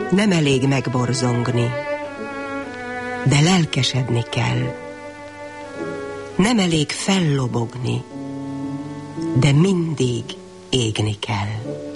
Nem elég megborzongni, de lelkesedni kell. Nem elég fellobogni, de mindig égni kell.